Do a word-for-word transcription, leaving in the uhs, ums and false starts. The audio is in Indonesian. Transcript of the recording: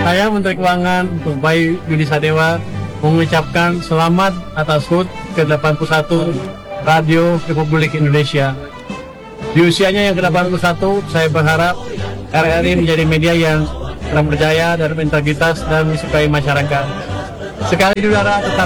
Saya Menteri Keuangan Bayu Budi Sadewa mengucapkan selamat atas H U T ke delapan puluh satu Radio Republik Indonesia. Di usianya yang ke delapan puluh satu, saya berharap R R I menjadi media yang terpercaya dan berintegritas dan disukai masyarakat. Sekali di udara tetap